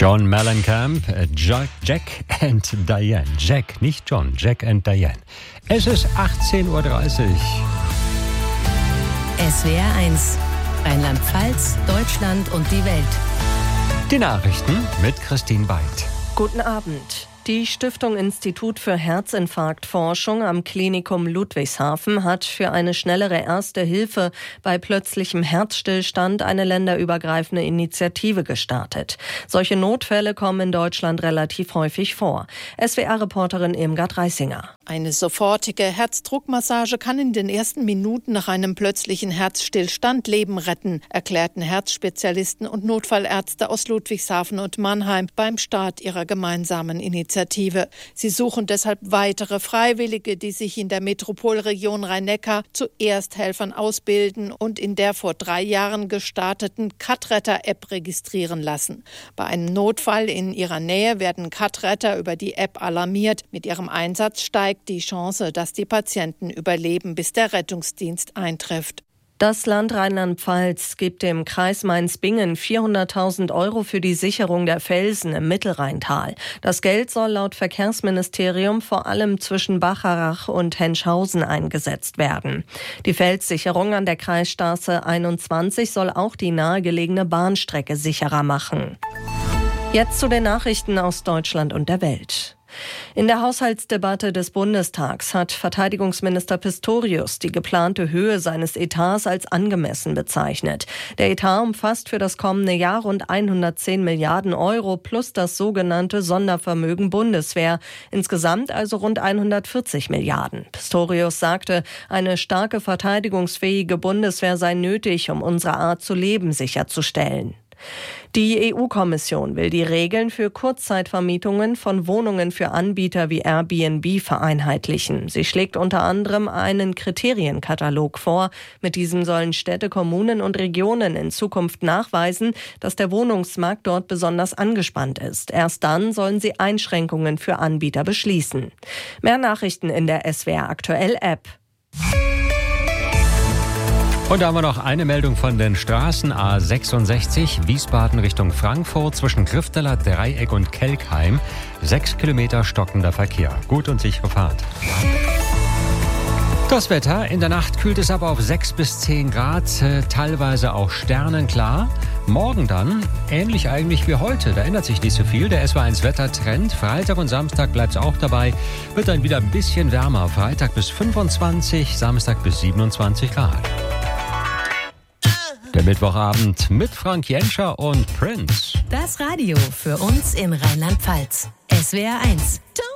John Mellencamp, Jack and Diane. Jack, nicht John, Jack and Diane. Es ist 18.30 Uhr. SWR 1, Rheinland-Pfalz, Deutschland und die Welt. Die Nachrichten mit Christine Weid. Guten Abend. Die Stiftung Institut für Herzinfarktforschung am Klinikum Ludwigshafen hat für eine schnellere Erste Hilfe bei plötzlichem Herzstillstand eine länderübergreifende Initiative gestartet. Solche Notfälle kommen in Deutschland relativ häufig vor. SWR-Reporterin Irmgard Reisinger. Eine sofortige Herzdruckmassage kann in den ersten Minuten nach einem plötzlichen Herzstillstand Leben retten, erklärten Herzspezialisten und Notfallärzte aus Ludwigshafen und Mannheim beim Start ihrer gemeinsamen Initiative. Sie suchen deshalb weitere Freiwillige, die sich in der Metropolregion Rhein-Neckar zu Ersthelfern ausbilden und in der vor 3 Jahren gestarteten Cut-Retter-App registrieren lassen. Bei einem Notfall in ihrer Nähe werden Cut-Retter über die App alarmiert. Mit ihrem Einsatz steigt die Chance, dass die Patienten überleben, bis der Rettungsdienst eintrifft. Das Land Rheinland-Pfalz gibt dem Kreis Mainz-Bingen 400.000 € für die Sicherung der Felsen im Mittelrheintal. Das Geld soll laut Verkehrsministerium vor allem zwischen Bacharach und Henschhausen eingesetzt werden. Die Felssicherung an der Kreisstraße 21 soll auch die nahegelegene Bahnstrecke sicherer machen. Jetzt zu den Nachrichten aus Deutschland und der Welt. In der Haushaltsdebatte des Bundestags hat Verteidigungsminister Pistorius die geplante Höhe seines Etats als angemessen bezeichnet. Der Etat umfasst für das kommende Jahr rund 110 Milliarden € plus das sogenannte Sondervermögen Bundeswehr. Insgesamt also rund 140 Milliarden. Pistorius sagte, eine starke verteidigungsfähige Bundeswehr sei nötig, um unsere Art zu leben sicherzustellen. Die EU-Kommission will die Regeln für Kurzzeitvermietungen von Wohnungen für Anbieter wie Airbnb vereinheitlichen. Sie schlägt unter anderem einen Kriterienkatalog vor. Mit diesem sollen Städte, Kommunen und Regionen in Zukunft nachweisen, dass der Wohnungsmarkt dort besonders angespannt ist. Erst dann sollen sie Einschränkungen für Anbieter beschließen. Mehr Nachrichten in der SWR Aktuell App. Und da haben wir noch eine Meldung von den Straßen A66 Wiesbaden Richtung Frankfurt zwischen Grifteler Dreieck und Kelkheim. 6 Kilometer stockender Verkehr. Gut und sichere Fahrt. Das Wetter, in der Nacht kühlt es ab auf 6 bis 10 Grad, teilweise auch sternenklar. Morgen dann, ähnlich eigentlich wie heute, da ändert sich nicht so viel. Der SWR1 Wettertrend, Freitag und Samstag bleibt es auch dabei, wird dann wieder ein bisschen wärmer. Freitag bis 25, Samstag bis 27 Grad. Der Mittwochabend mit Frank Jenscher und Prince. Das Radio für uns in Rheinland-Pfalz. SWR 1.